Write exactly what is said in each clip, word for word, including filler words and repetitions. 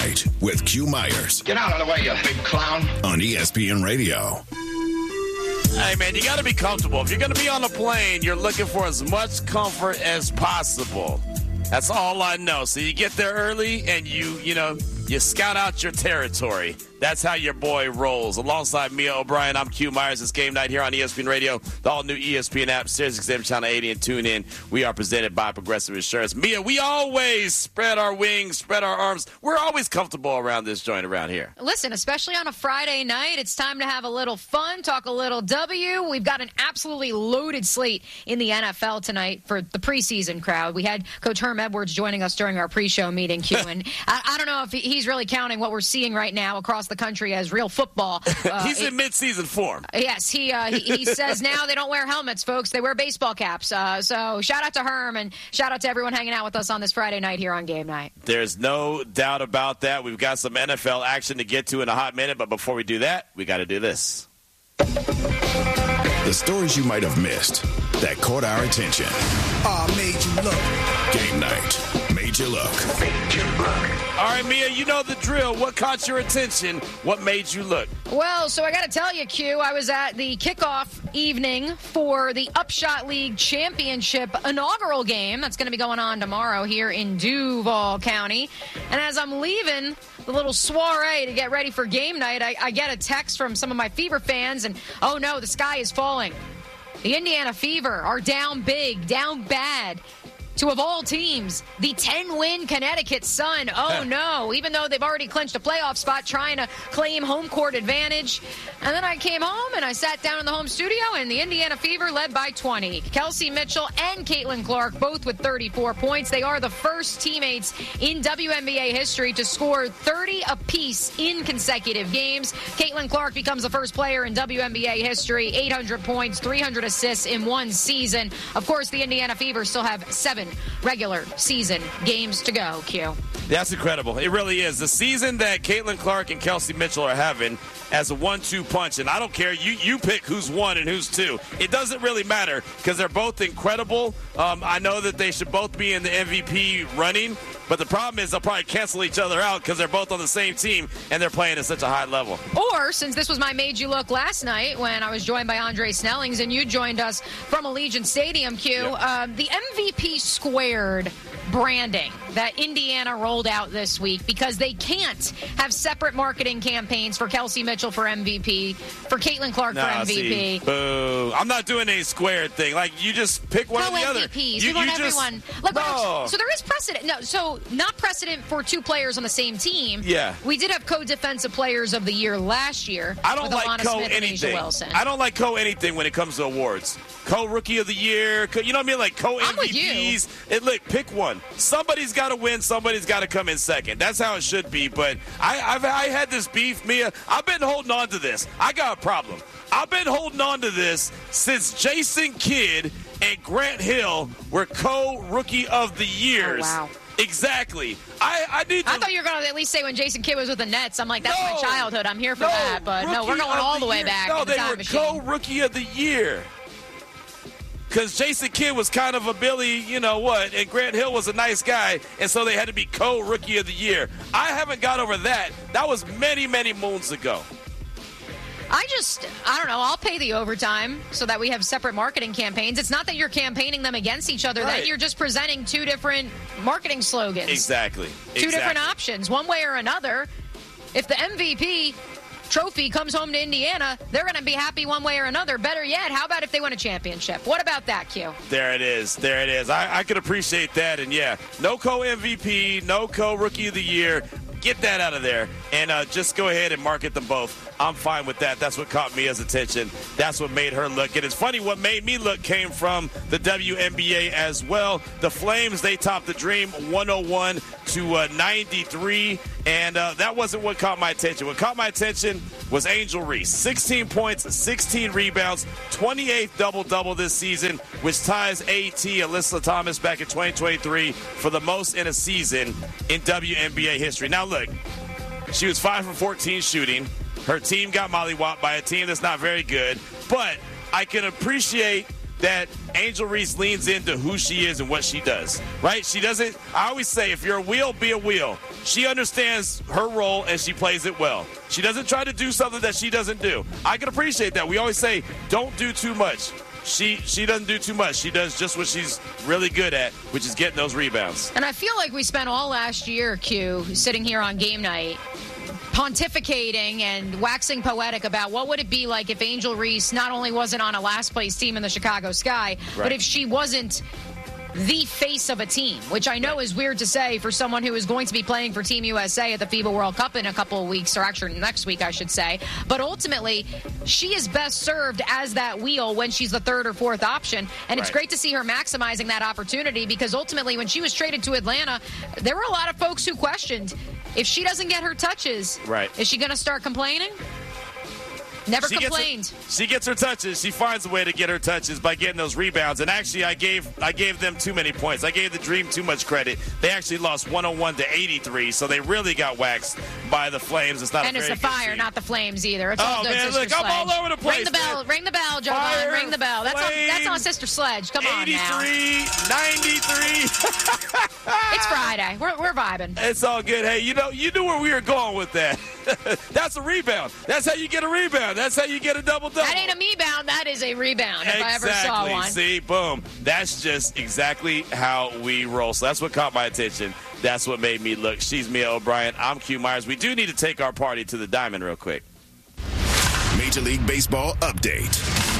Night with Q Myers. Get out of the way, you big clown. On E S P N Radio. Hey, man, you got to be comfortable. If you're going to be on a plane, you're looking for as much comfort as possible. That's all I know. So you get there early and you, you know, you scout out your territory. That's how your boy rolls. Alongside Mia O'Brien, I'm Q Myers. It's game night here on E S P N Radio, the all-new E S P N app, Sirius X M Channel eighty, and tune in. We are presented by Progressive Insurance. Mia, we always spread our wings, spread our arms. We're always comfortable around this joint around here. Listen, especially on a Friday night, it's time to have a little fun, talk a little W. We've got an absolutely loaded slate in the N F L tonight for the preseason crowd. We had Coach Herm Edwards joining us during our pre-show meeting, Q, and I, I don't know if he's really counting what we're seeing right now across the country as real football. Uh, He's in it, mid-season form. Yes, he, uh, he he says now they don't wear helmets, folks. They wear baseball caps. Uh, so shout out to Herm and shout out to everyone hanging out with us on this Friday night here on Game Night. There's no doubt about that. We've got some N F L action to get to in a hot minute, but before we do that, we got to do this. The stories you might have missed that caught our attention. Oh, made you look. Game Night made you look. Made you look. All right, Mia, you know the drill. What caught your attention? What made you look? Well, so I got to tell you, Q, I was at the kickoff evening for the Upshot League Championship inaugural game that's going to be going on tomorrow here in Duval County. And as I'm leaving the little soiree to get ready for game night, I, I get a text from some of my Fever fans, and, oh, no, the sky is falling. The Indiana Fever are down big, down bad. To, of all teams, the ten-win Connecticut Sun. Oh, no. Even though they've already clinched a playoff spot, trying to claim home court advantage. And then I came home and I sat down in the home studio, and the Indiana Fever led by twenty. Kelsey Mitchell and Caitlin Clark both with thirty-four points. They are the first teammates in W N B A history to score thirty apiece in consecutive games. Caitlin Clark becomes the first player in W N B A history, eight hundred points, three hundred assists in one season. Of course, the Indiana Fever still have seven regular season games to go, Q. That's incredible. It really is. The season that Caitlin Clark and Kelsey Mitchell are having as a one two punch, and I don't care. You you pick who's one and who's two. It doesn't really matter because they're both incredible. Um, I know that they should both be in the M V P running, but the problem is they'll probably cancel each other out because they're both on the same team and they're playing at such a high level. Or, since this was my Made You Look last night when I was joined by Andre Snellings and you joined us from Allegiant Stadium, Q, Yep. uh, the M V P squared branding that Indiana rolled out this week because they can't have separate marketing campaigns for Kelsey Mitchell for M V P, for Caitlin Clark No, for M V P. see, boo. I'm not doing a squared thing. Like, you just pick one No or the other. M V Ps. You, we want you just, everyone. Look, no. so there is precedent. No, so not precedent for two players on the same team. Yeah. We did have co-defensive players of the year last year. I don't with like Alana co Smith and Asia anything. Wilson. I don't like co anything when it comes to awards. Co Rookie of the Year, co, you know what I mean? Like co I'm M V with you. Ps. It, look, pick one. Somebody's got to win. Somebody's got to come in second. That's how it should be. But I, I've I had this beef, Mia. I've been holding on to this. I got a problem. I've been holding on to this since Jason Kidd and Grant Hill were co Rookie of the Years. Oh, wow. Exactly. I, I need to. I thought you were going to at least say when Jason Kidd was with the Nets. I'm like, that's No. my childhood. I'm here for No, that. But no, we're Rookie going of all the way year. back No, in the they time were machine. co-rookie of the year. Because Jason Kidd was kind of a Billy, you know what, and Grant Hill was a nice guy, and so they had to be co-rookie of the year. I haven't got over that. That was many, many moons ago. I just, I don't know, I'll pay the overtime so that we have separate marketing campaigns. It's not that you're campaigning them against each other. Right. Then you're just presenting two different marketing slogans. Exactly. Two exactly. different options, one way or another. If the M V P trophy comes home to Indiana, they're going to be happy one way or another. Better yet, how about if they win a championship? What about that, Q? There it is. There it is. I, I could appreciate that. And, yeah, no co-M V P, no co-Rookie of the Year. Get that out of there and uh, just go ahead and market them both. I'm fine with that. That's what caught Mia's attention. That's what made her look. And it's funny, what made me look came from the W N B A as well. The Flames, they topped the Dream one oh one to ninety-three. And uh, that wasn't what caught my attention. What caught my attention was Angel Reese. sixteen points, sixteen rebounds, twenty-eighth double-double this season, which ties A T, Alyssa Thomas, back in twenty twenty-three for the most in a season in W N B A history. Now, look, she was five for fourteen shooting. Her team got mollywopped by a team that's not very good. But I can appreciate that Angel Reese leans into who she is and what she does, right? She doesn't, I always say, if you're a wheel, be a wheel. She understands her role and she plays it well. She doesn't try to do something that she doesn't do. I can appreciate that. We always say, don't do too much. She she doesn't do too much. She does just what she's really good at, which is getting those rebounds. And I feel like we spent all last year, Q, sitting here on game night, pontificating and waxing poetic about what would it be like if Angel Reese not only wasn't on a last-place team in the Chicago Sky, right. but if she wasn't the face of a team, which I know is weird to say for someone who is going to be playing for Team U S A at the FIBA World Cup in a couple of weeks, or actually next week, I should say. But ultimately, she is best served as that wheel when she's the third or fourth option. And it's right. great to see her maximizing that opportunity, because ultimately, when she was traded to Atlanta, there were a lot of folks who questioned, if she doesn't get her touches, right. is she going to start complaining? Never she complained. Gets her, she gets her touches. She finds a way to get her touches by getting those rebounds. And actually, I gave I gave them too many points. I gave the Dream too much credit. They actually lost one oh one to eighty-three, so they really got waxed by the Flames. It's not and a it's very the good Fire, team. not the Flames either. It's oh all good, man, Sister look, Sledge. I'm all over the place. Ring the bell, man. ring the bell, Joe Fire, Ring the bell. That's on, that's on Sister Sledge. Come on now. eighty-three, ninety-three. It's Friday. We're we're vibing. It's all good. Hey, you know, you knew where we were going with that. That's a rebound. That's how you get a rebound. That's how you get a double-double. That ain't a me-bound. That is a rebound, if exactly. I ever saw one. See, boom. That's just exactly how we roll. So that's what caught my attention. That's what made me look. She's Mia O'Brien. I'm Q Myers. We do need to take our party to the Diamond real quick. Major League Baseball update.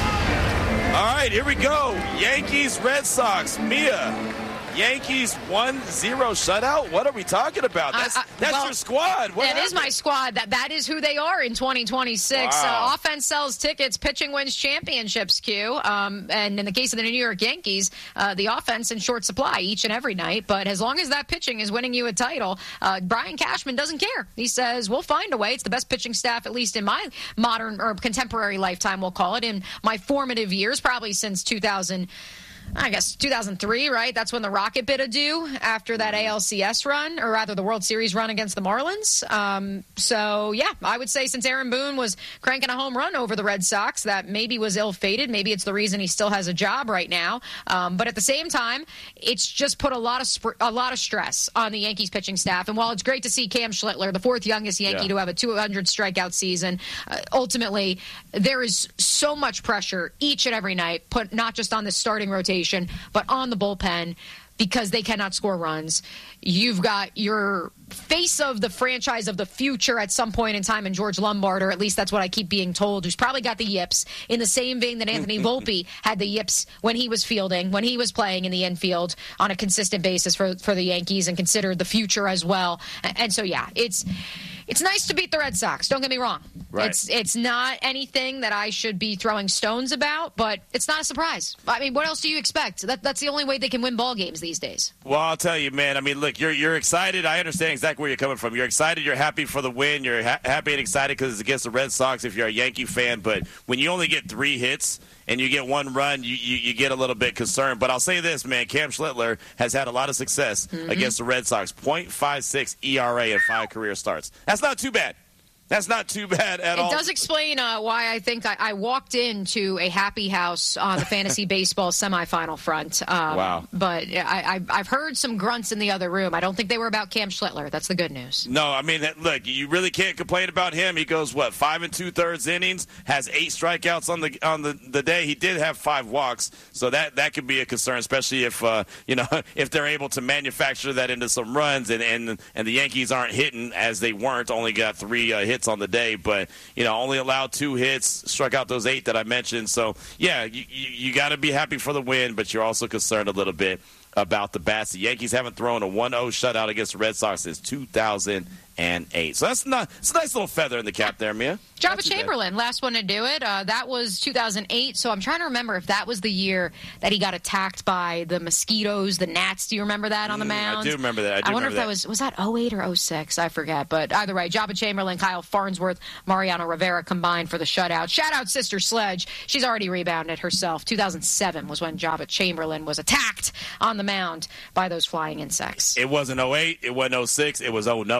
All right, here we go. Yankees, Red Sox. Mia. Yankees one zero shutout? What are we talking about? That's, I, I, that's well, your squad. What that happened? is my squad. That That is who they are in twenty twenty-six. Wow. Uh, offense sells tickets. Pitching wins championships, Q. Um, and in the case of the New York Yankees, uh, the offense in short supply each and every night. But as long as that pitching is winning you a title, uh, Brian Cashman doesn't care. He says, we'll find a way. It's the best pitching staff, at least in my modern or contemporary lifetime, we'll call it, in my formative years, probably since two thousand. I guess two thousand three, right? That's when the Rocket bid adieu after that A L C S run, or rather the World Series run against the Marlins. Um, so, yeah, I would say since Aaron Boone was cranking a home run over the Red Sox, that maybe was ill-fated. Maybe it's the reason he still has a job right now. Um, but at the same time, it's just put a lot of sp- a lot of stress on the Yankees pitching staff. And while it's great to see Cam Schlittler, the fourth youngest Yankee yeah. to have a two hundred strikeout season, uh, ultimately there is so much pressure each and every night, put not just on the starting rotation, but on the bullpen, because they cannot score runs. You've got your face of the franchise of the future at some point in time in George Lombard, or at least that's what I keep being told, who's probably got the yips, in the same vein that Anthony Volpe had the yips when he was fielding, when he was playing in the infield on a consistent basis for, for the Yankees, and considered the future as well. And, and so, yeah, it's... It's nice to beat the Red Sox. Don't get me wrong. Right. It's it's not anything that I should be throwing stones about, but it's not a surprise. I mean, what else do you expect? That that's the only way they can win ball games these days. Well, I'll tell you, man. I mean, look, you're you're excited. I understand exactly where you're coming from. You're excited. You're happy for the win. You're ha- happy and excited because it's against the Red Sox if you're a Yankee fan. But when you only get three hits and you get one run, you, you, you get a little bit concerned. But I'll say this, man. Cam Schlittler has had a lot of success mm-hmm. against the Red Sox. point five six E R A in five career starts. That's not too bad. That's not too bad at it all. It does explain uh, why I think I, I walked into a happy house on the fantasy baseball semifinal front. Um, wow. But I, I, I've heard some grunts in the other room. I don't think they were about Cam Schlittler. That's the good news. No, I mean, look, you really can't complain about him. He goes, what, five and two-thirds innings, has eight strikeouts on the on the, the day. He did have five walks, so that, that could be a concern, especially if, uh, you know, if they're able to manufacture that into some runs, and, and, and the Yankees aren't hitting, as they weren't, only got three uh, hits on the day, but you know, only allowed two hits, struck out those eight that I mentioned. So yeah, you, you, you got to be happy for the win, but you're also concerned a little bit about the bats. The Yankees haven't thrown a one oh shutout against the Red Sox since two thousand eight. So that's not it's a nice little feather in the cap there, Mia. Jabba Chamberlain, last one to do it. Uh, that was two thousand eight. So I'm trying to remember if that was the year that he got attacked by the mosquitoes, the gnats. Do you remember that on the mound? Mm, I do remember that. I, do I wonder remember if that, that was was that oh eight or oh six. I forget. But either way, Jabba Chamberlain, Kyle Farnsworth, Mariano Rivera combined for the shutout. Shout out Sister Sledge. She's already rebounded herself. two thousand seven was when Jabba Chamberlain was attacked on the mound by those flying insects. It wasn't oh eight. It wasn't oh six. It was oh no. That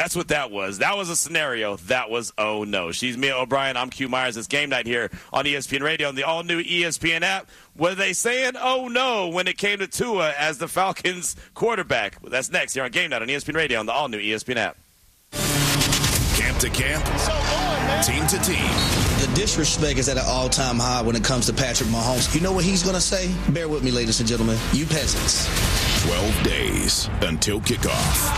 That's what that was. That was a scenario. That was oh no. She's Mia O'Brien. I'm Q Myers. It's game night here on E S P N Radio on the all-new E S P N app. Were they saying oh no when it came to Tua as the Falcons quarterback? Well, that's next here on game night on E S P N Radio on the all-new E S P N app. Camp to camp, team to team. The disrespect is at an all-time high when it comes to Patrick Mahomes. You know what he's going to say? Bear with me, ladies and gentlemen. You peasants. twelve days until kickoff.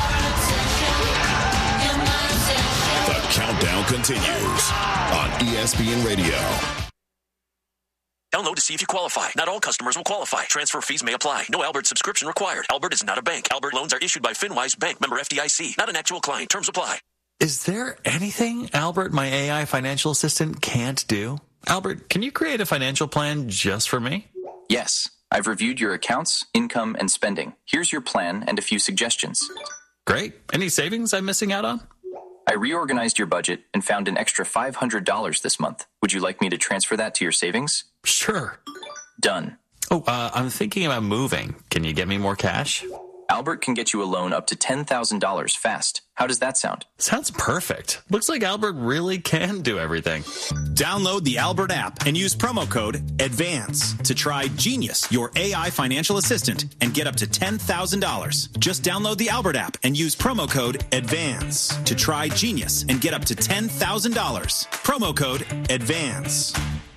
The countdown continues on E S P N Radio. Download to see if you qualify. Not all customers will qualify. Transfer fees may apply. No Albert subscription required. Albert is not a bank. Albert loans are issued by FinWise Bank, member F D I C. Not an actual client. Terms apply. Is there anything Albert, my A I financial assistant, can't do? Albert, can you create a financial plan just for me? Yes. I've reviewed your accounts, income, and spending. Here's your plan and a few suggestions. Great. Any savings I'm missing out on? I reorganized your budget and found an extra five hundred dollars this month. Would you like me to transfer that to your savings? Sure. Done. Oh, uh, I'm thinking about moving. Can you get me more cash? Albert can get you a loan up to ten thousand dollars fast. How does that sound? Sounds perfect. Looks like Albert really can do everything. Download the Albert app and use promo code ADVANCE to try Genius, your A I financial assistant, and get up to ten thousand dollars. Just download the Albert app and use promo code ADVANCE to try Genius and get up to ten thousand dollars. Promo code ADVANCE.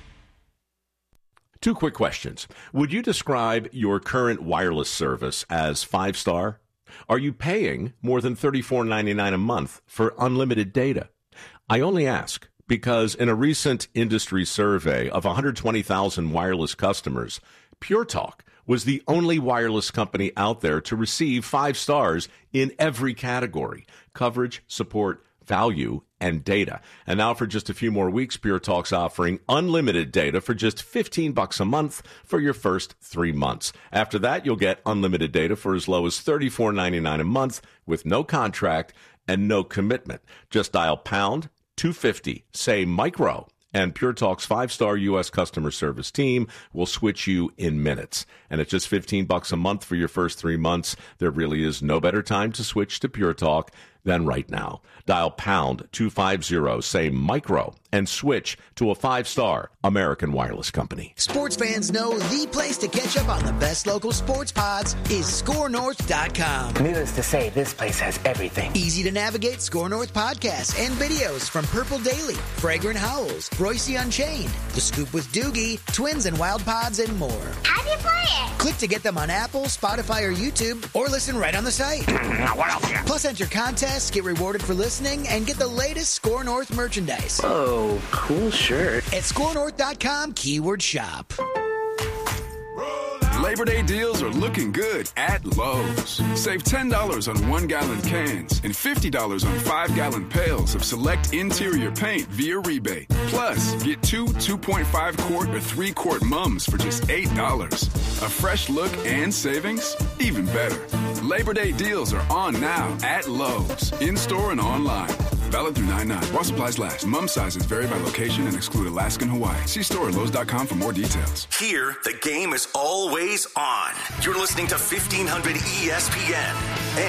Two quick questions. Would you describe your current wireless service as five-star? Are you paying more than thirty-four ninety-nine a month for unlimited data? I only ask because in a recent industry survey of one hundred twenty thousand wireless customers, Pure Talk was the only wireless company out there to receive five stars in every category: coverage, support, value, and data. And now for just a few more weeks, Pure Talk's offering unlimited data for just fifteen bucks a month for your first three months. After that, you'll get unlimited data for as low as thirty-four ninety-nine a month with no contract and no commitment. Just dial pound two fifty, say micro, and Pure Talk's five-star U S customer service team will switch you in minutes. And at just fifteen bucks a month for your first three months, there really is no better time to switch to Pure Talk than right now. Dial pound two fifty, say micro, and switch to a five-star American wireless company. Sports fans know the place to catch up on the best local sports pods is score north dot com. Needless to say, this place has everything. Easy to navigate Score North podcasts and videos from Purple Daily, Fragrant Howls, Royce Unchained, The Scoop with Doogie, Twins and Wild Pods, and more. How do you play it? Click to get them on Apple, Spotify, or YouTube, or listen right on the site. What else? Plus, enter contests, get rewarded for listening, and get the latest Score North merchandise. Oh, cool shirt. At score north dot com, keyword shop. Labor Day deals are looking good at Lowe's. Save ten dollars on one-gallon cans and fifty dollars on five-gallon pails of select interior paint via rebate. Plus, get two two point five quart or three quart mums for just eight dollars. A fresh look and savings? Even better. Labor Day deals are on now at Lowe's, in-store and online. Valid through nine nine. While supplies last. Mum sizes vary by location and exclude Alaska and Hawaii. See store at Lowe's dot com for more details. Here, the game is always on. You're listening to fifteen hundred E S P N.